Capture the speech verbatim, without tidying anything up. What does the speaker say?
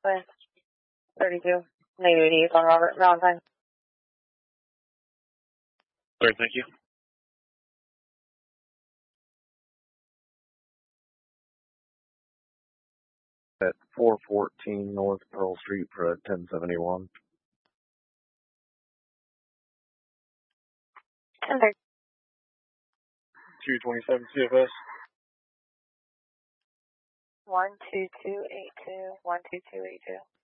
Southwest thirty-two. Negative eighty-eight on Robert Valentine. Great, thank you. At four fourteen North Pearl Street for a ten seventy-one. ten thirty. two twenty-seven C F S. one two two eight two, one two two eight two.